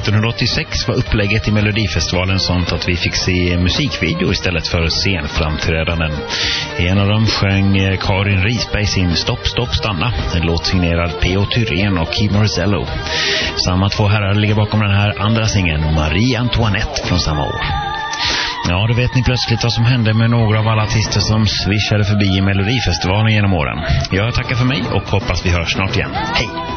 1986 var upplägget i Melodifestivalen sånt att vi fick se musikvideo istället för scenframträdanden. I en av dem sjöng Karin Risberg sin Stopp, stopp, stanna. En låt signerad P.O. Thyrén och Kim Marcello. Samma två herrar ligger bakom den här andra singeln, Marie Antoinette, från samma år. Ja, då vet ni plötsligt vad som hände med några av alla artister som swishade förbi i Melodifestivalen genom åren. Jag tackar för mig och hoppas vi hörs snart igen. Hej!